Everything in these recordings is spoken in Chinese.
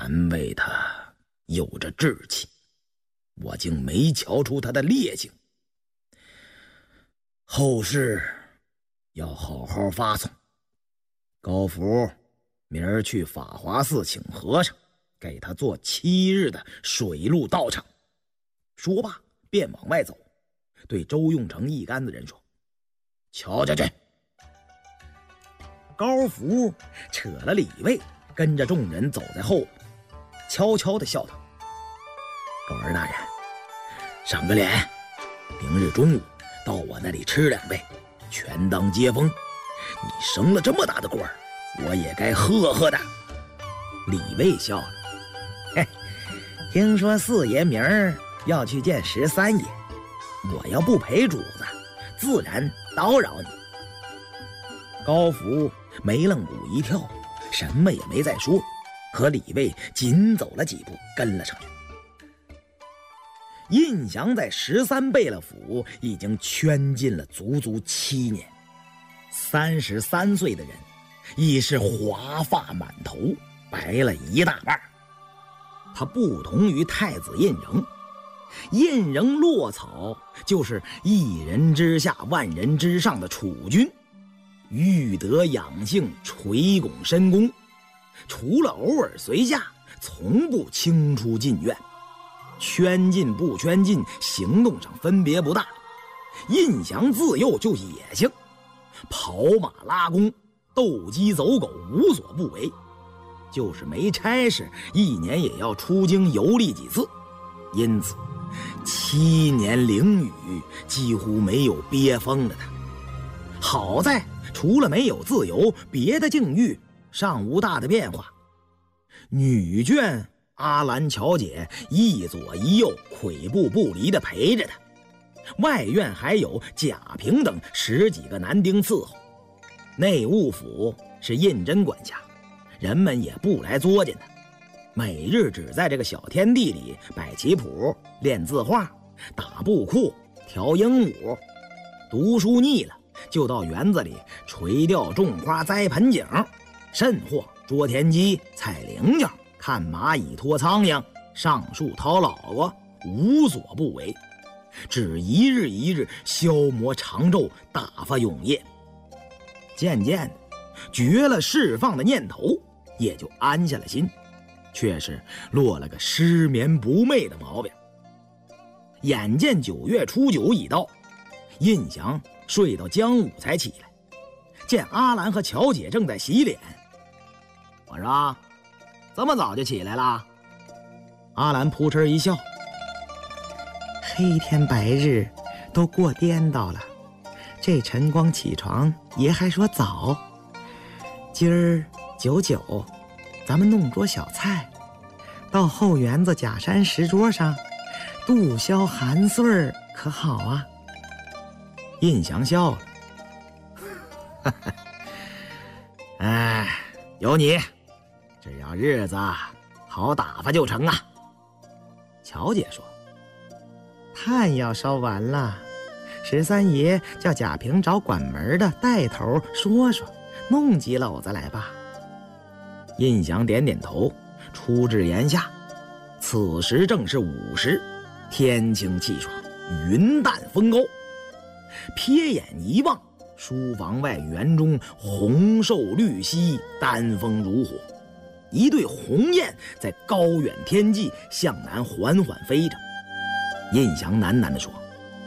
难为他有着志气，我竟没瞧出他的烈性。后事要好好发送。高福明儿去法华寺请和尚，给他做7日的水陆道场。说罢便往外走，对周用成一干子人说：瞧着去。高福扯了李卫，跟着众人走在后边，悄悄地笑道：狗儿大人，赏个脸，明日中午到我那里吃2杯，全当接风。你升了这么大的官，我也该贺贺的。李卫笑了：嘿，听说四爷明儿要去见13爷，我要不陪主子，自然叨扰你。高福眉愣骨一跳，什么也没再说，和李卫紧走了几步，跟了上去。胤祥在13贝勒府已经圈禁了足足7年，33岁的人已是华发满头，白了一大半。他不同于太子胤禛，胤禛落草就是一人之下万人之上的储君，育德养性，垂拱深宫，除了偶尔随驾，从不轻出禁院。圈禁不圈禁，行动上分别不大。胤祥自幼就野性，跑马拉弓，斗鸡走狗，无所不为。就是没差事，1年也要出京游历几次。因此7年囹圄，几乎没有憋疯了他。好在除了没有自由，别的境遇尚无大的变化。女眷阿兰乔姐一左一右，跬步不离地陪着他。外院还有贾平等10几个男丁伺候。内务府是胤禛管辖，人们也不来作践他，每日只在这个小天地里摆棋谱、练字画、打布库、调鹦鹉。读书腻了，就到园子里垂钓、种花、栽盆景，甚或捉田鸡、采菱角、看蚂蚁、拖苍蝇、上树掏老瓜，无所不为，只一日一日消磨长昼，打发永夜。渐渐的绝了释放的念头，也就安下了心，却是落了个失眠不寐的毛病。眼见9月初9已到，胤祥睡到将午才起来，见阿兰和乔姐正在洗脸。我说：这么早就起来了？阿兰扑哧一笑： 黑天白日都过颠倒了，这晨光起床爷还说早。今儿9:9，咱们弄桌小菜，到后园子假山石桌上度消寒岁儿，可好啊？ 胤祥笑了：哎，有你，只要日子好打发就成啊。乔姐说： 炭要烧完了，13爷叫贾平找管门的带头说说，弄几篓子来吧。 胤祥点点头，出至檐下。此时正是午时，天清气爽，云淡风高。瞥眼一望，书房外园中红瘦绿稀，丹枫如火，一对鸿雁在高远天际向南缓缓飞着。胤祥喃喃地说：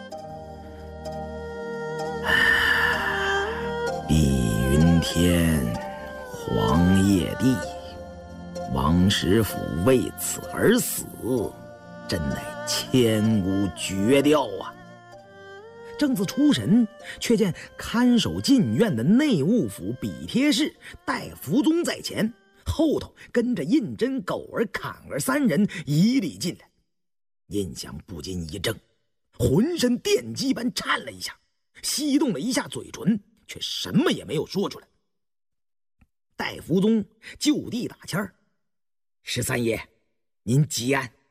碧云天，黄叶地，王实甫为此而死，真乃千古绝调啊。正自出神，却见看守禁院的内务府比贴士戴福宗在前，后头跟着胤禛、狗儿、侃儿3人一礼进来。胤祥不禁一怔，浑身电击般颤了一下，翕动了一下嘴唇，却什么也没有说出来。戴福宗就地打签儿：13爷，您吉安。